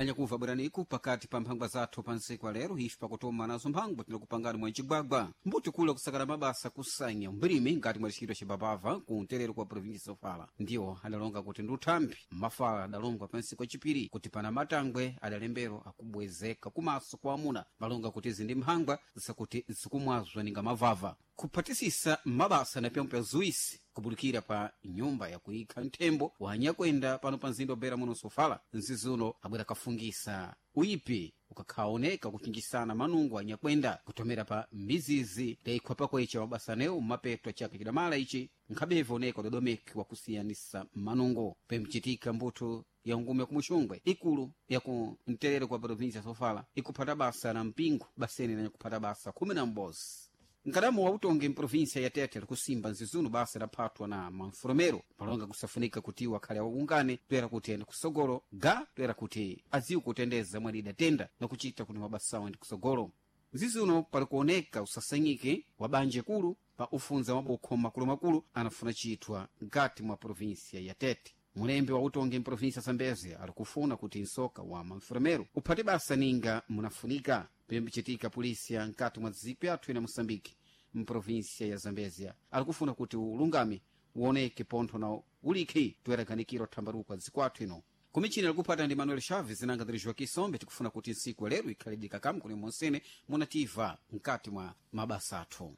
anyakuva bweraniku pakati pa mphangwa zathu pa ntsiku lero ife pakutoma nazo mphangwa tinakupangani mwa mcigwagwa mbuti kula kusakala mabasa kusanya mbirimi ngati mwa licito cibabava ku mterero kwa provinsi sofala ndiwo adalonga kuti ndi uthambi mafala adalongwa pa ntsiku acipiri kuti pana matangwe adalembero akubwezeka kumaso kwa amuna balonga kuti zindi mphangwa zisakuti zikumwazwa ninga mavava kuphatisisa mabasa na pyompa zuisi kubulikira pa nyumba ya kuikha nthembo wanyakwenda pano pa mzinda obera muno sofala nzizuno abwera kafungisa uipi ukakhaoneka kuchinjisana manungo anyakwenda kutomera pa mizizi leikhwa pakwecha mabasanewo mmapeto chaka chidamala ichi nkhabevo oneka dodomeki wakusiyanisa manungo pemchitika mbuto ya ngume kumuxungwe ikulu ya ku mterero kwa provinsi ya sofala ikuphata basa na mpingo basene na kuphata basa 12 nkadamu wa utongi mprovinsia ya Tete kusimba nzizuno basa laphatwa na manforomero palonga kusafunika kuti wakhale waungane toera kuti ende kusogolo toera kuti aziwu kutendeza mwalida tenda na kuchita kuti mabasawo ende kusogolo nzizuno pali kuoneka usasanyike wa banje kulu pa ufunza mabokho makulu anafuna chitwa ngati mwa provinsia ya Tete mulembe wa utongi mprovinsia Zambezia ali kufuna kuti nsoka wa manforomero uphate basa ninga munafunika pembichitika polisia nkati mwa zipi athu ina Mosambiki mprovinsia ya Zambezia ali kufuna kuti ulungami uoneke pontho na ulikhi toerakanikiro thambaruka zikwathu ino kumichini alikupata ndi Manuel Chaves zinanga dirижwa kisombe tikufuna kuti nsiku lero ikhalidika kamu kuni monsene munativa nkati mwa mabasa athu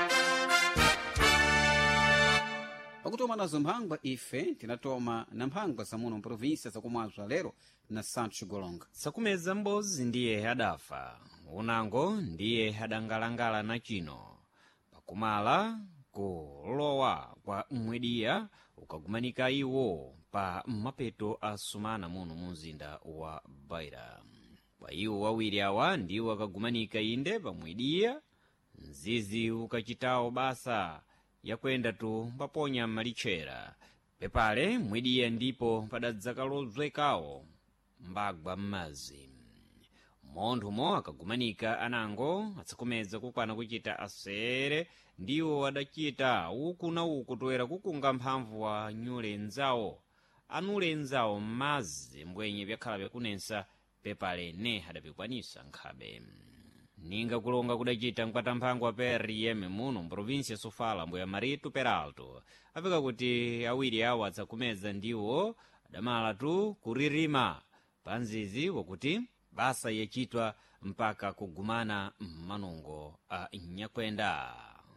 pakutoma nazo mphangwa ife tinatoma na mphangwa za muno mprovinsia zakumwazwa lero na Santos Golonga sakumeza mbozi ndiye adafa unango ndiye adangalangala na chino pakumala kulowa kwa mwediya ukagumanika iwo pa mapeto asumana muno mumzinda wa Beira pa iwo wawiri awa ndiwo akagumanika inde pa mwediya nzizi ukachitawo basa yakwenda tu paponya malichera pepale mwediya ndipo padadzakalozwekawo mbagwa mmazi monthumo akagumanika anango atsakumeza kukwana kuchita asere ndiwo adachita uku na uku toera kukunga mphamvu wa nyule nzawo anule nzawo mmazi mbwenye byakhala byakunensa pepale ne adapikwanisa nkhabe ninga kulonga kudachita mkwata mphango wa PRM muno mprovinsia Sofala mbuya Marito Peralto afika kuti awiri awo atsakumeza ndiwo adamala tu kuririma panzizi wakuti basa yachitwa mpaka kugumana manungo a nyakwenda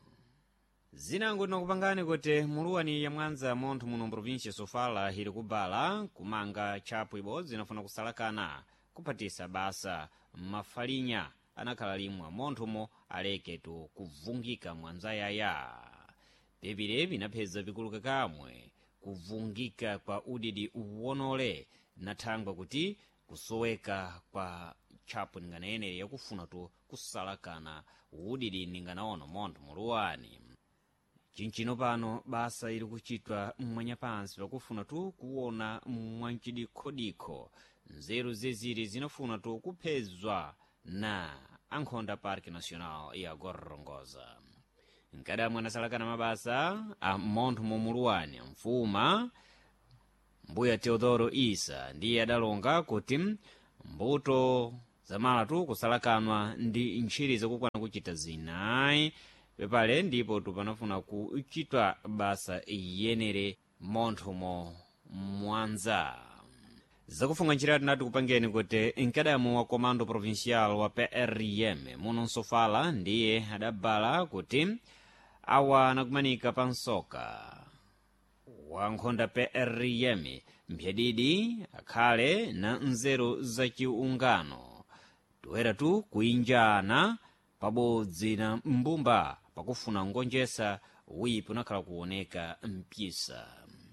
zinango nakupangani kuti muluwani ya mwanza monthu muno mprovinsia Sofala hili kubala kumanga chapu ibodzi zinafuna kusalakana kuphatisa basa mafalinya anakhala limwa monthumo aleke tu kuvungika mwanzayaya pepile vinapeza vikuluka kamwe kuvungika kwa udidi uwonole nathangwa kuti kusoweka kwa chapu ninganayenere yakufuna tu kusalakana udidi ninganaona monthu muluwani chinchino pano basa ili kuchitwa mwanyapansi pakufuna tu kuona mwanchidikhodikho nzeru zeziri zinafuna tu kuphezwa na ankhonda Parque Nacional ya Gorongosa nkadamu anasalakana mabasa a monthu mumuluwani mfuma mbuya Teodoro Isa ndiye adalonga kuti mbuto zamala tu kusalakanwa ndi ntchiri zakukwana kuchita zinayi pepale ndipo tupanafuna kuchitwa basa yenere monthumo mwanza zakufunga ntchira tinati kupangeni kuti nkadamu wa komando provincial wa PRM muno Sofala ndiye adabala kuti awa anakumanika pansoka wankhonda PRM mphyadidi akhale na nzeru zachiungano toera tu kuinjana pabodzi na mbumba pakufuna ngonjesa wipo nakhala kuoneka mpisa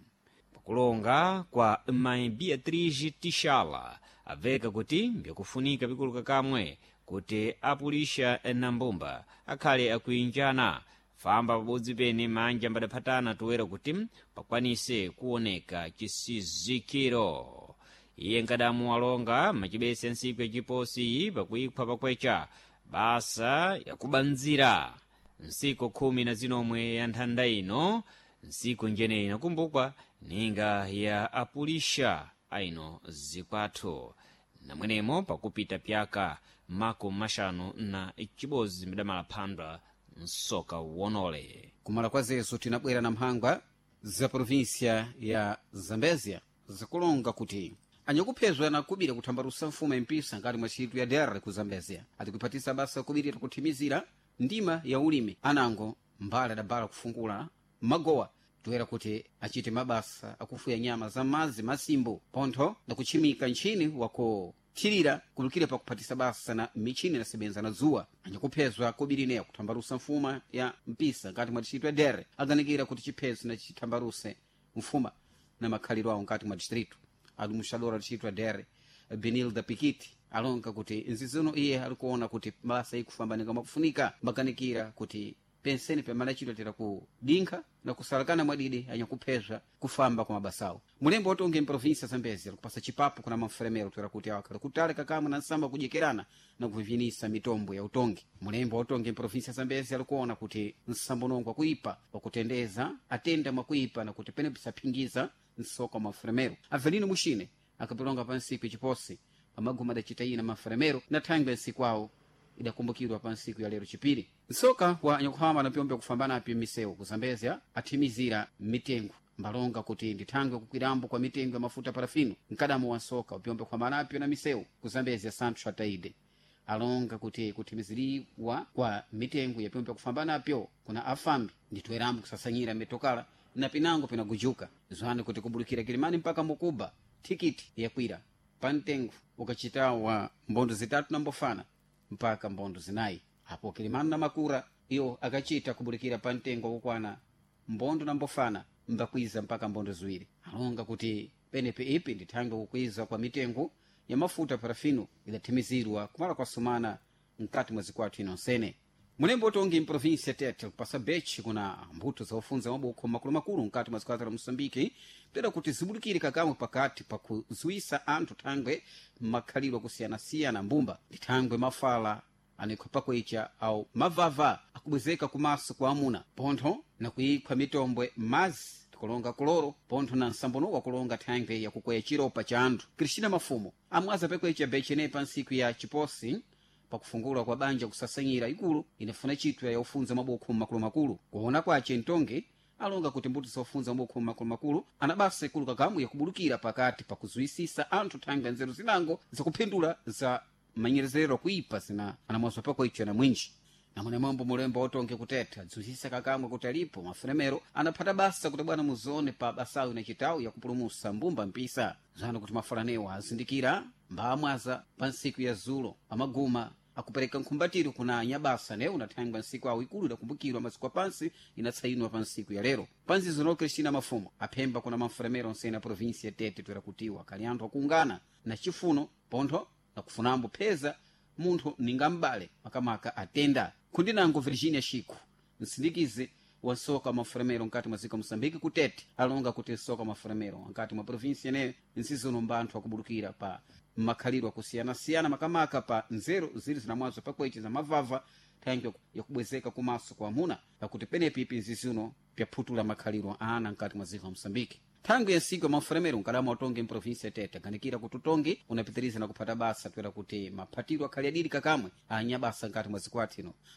pakulonga kwa Mai Beatriz Tishala aveka kuti mbyakufunika pikuluka kamwe kuti apulisha na mbumba akhale akuinjana famba pabodzi pene manja mbadaphatana toera kuti pakwanise kuoneka chisizikiro iye nkadamu walonga machibese nsiku yachiposi pakuikhwa pakwecha basa yakubanzira nsiku 10 na zinomwe ya nthanda ino nsiku njene inakumbukwa ninga ya apulisha aino zikwathu namwenemo pakupita pyaka makumi maxanu na chibodzi midamalaphanda msoka wonole. kumala kwa zezo tinabwera na mphangwa za provinsia ya zambezia zakulonga kuti anyakuphezwa nakubira kuthambalusa mfumu impisa ngati mwa ntchito ya dr ku zambezia atikuphatisa basa kubirira kuthimizira ndima ya ulimi anango mbali adabala kufungula magowa toera kuti achite mabasa akufuya nyama za madzi masimbo pontho na kuchimika ntchini wakuthirira kulukira pakuphatisa basa na michini inasebenza na dzuwa anyakuphezwa kubirineya kuthambalusa mfuma ya mpisa ngati mwa ntchito ya dr aganikira kuti chiphezo na chithambaluse mfuma na makhaliro awo ngati mwa distrito alimuxadora ntchito ya dr benilda pikiti alonga kuti nzizino iye alikuona kuti basa ikufambanika makufunika mbakanikira kuti penseni pamene chilotera kudinkha na kusalakana mwadidi anyakuphezwa kufamba kwa mabasawo. mulembo otonge mprovinsia zambezi alikupasa chipapo kuna mamferemero toera kuti awakhala kutale kakamwe na nsamba kujekerana na kuvivinisa mitombo ya utongi. mulembo otonge mprovinsia zambezi alikuona kuti nsambonongwa kuipa wakutendeza atenda mwakuipa na kuti pene pisaphingiza nsoka mamferemero. avelino muxine akapilonga pa nsiku ichiposi pamaguma adacitayina mamferemero na thangwe nsiku awo idakumbukirwa pa nsiku ya lero chipiri. nsoka wa anyakuhama na pyombe kufambanapi misewu kuzambezya athimizira mitengo mbalonga kuti ndithangwe kukwirambo kwa mitengo ya mafuta parafino mkadamo wa nsoka upyombe kufambanapyo na misewu kuzambezya santo ataide alonga kuti kuthimiziriwa kwa mitengo ya pyombe kufambanapyo kuna afambi nditoerambo kusasanyira mitokala na pinango pinagujuka zwani kuti kubulukira kilimani mpaka mukuba tikiti yakwira pa mtengo ukachitawa mbondo zitatu na mbofana mpaka mbondo zinayi apo kilimani na makura iyo akachita kubulikira pa mtengo kukwana mbondo na mbofana mbakwiza mpaka mbondo ziwiri. alonga kuti penepe ipi ndithangwe kukwiza kwa mitengo ya mafuta parafino idathimizirwa kumala kwasumana mkati mwa zikwathu inonsene. mulembo otongi mprovinsia tete kupasa bechi kuna mbuto za ufunza mabukho makulu mkati mwa zikwathu la Mosambiki toera kuti zibulikire kakamwe pakati pakuziwisa anthu thangwe makhaliro kusiyana-siyana mbumba ndithangwe mafala anikho pakwecha au mavava akubwezeka kumaso kwa amuna pontho na kuyikhwa mitombwe mazi tikulonga kuloro pontho na nsambono wakulonga thangwe yakukweya chiropa cha anthu. Kristina Mafumo amwaza pekwecha becheneye pa nsiku ya chiposi pakufungula kwa banja kusasanyira ikulu inafuna chitwa ya ufunza mabukho makulu kuona kwache ntonge alonga kuti mbuto za ufunza mabukho makulu anabasa ikulu kakamwe yakubulukira pakati pakuziwisisa anthu thangwe nzeru zinango zakuphendula za manyerezero kuipa zina anamwazwa pakwecha na mwinji na mwenemwembo mulembo otonge kuteta adziwisisa kakamwe kuti alipo maferemero anaphata basa kuti bwana muzone pa basawu na chitawu yakupulumusa mbumba mpisa zano kuti mafalanewa azindikira mbamwaza pa nsiku ya zulo amaguma akupereka nkhumbatiro kuna anyabasa newo nathangwa nsiku awo ikulu idakumbukirwa masiku apansi inatsayinwa pa nsiku ya lero. panzizo no Kristina Mafumo aphemba kuna mamferemero nsene ya provinsia tete toera kutiwa kali anthu akuungana na chifuno pontho na kufunambo pheza munthu ningambale makamaka atenda kundinango Virginia Chico nsindikize wa nsoka maferemero nkati mwa ziko Mosambiki kutete alonga kuti nsoka maferemero nkati mwa provinsia neyo nsizono mba anthu akubulukira pa makhaliro akusiyana-siyana makamaka pa nzeru zili zinamwazwa pakwecha za mavava thangwe yakubwezeka kumaso kwa amuna pakuti penepipi nzizino pyaphutula makhaliro ana nkati mwa ziko Mosambiki. thangwe ya nsiku ya maferemero nkadama otonge mprovinsia tete aganikira kuti utongi unapitiriza na kuphata basa toera kuti maphatiro akhali adidi kakamwe anyabasa nkati mwa zikwathu ino